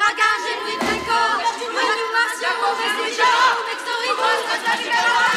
Ragazzi, qui vengo, ma tu massimo, vestito, mezzo ritmo,